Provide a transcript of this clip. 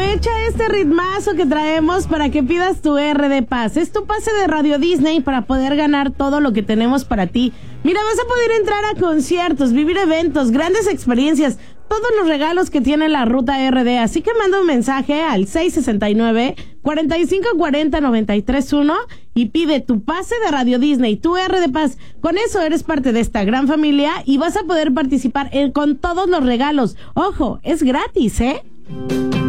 aprovecha este ritmazo que traemos para que pidas tu R de Paz. Es tu pase de Radio Disney para poder ganar todo lo que tenemos para ti. Mira, vas a poder entrar a conciertos, vivir eventos, grandes experiencias, todos los regalos que tiene la Ruta RD. Así que manda un mensaje al 669-4540-931 y pide tu pase de Radio Disney, tu R de Paz. Con eso eres parte de esta gran familia y vas a poder participar con todos los regalos. Ojo, es gratis, ¿eh?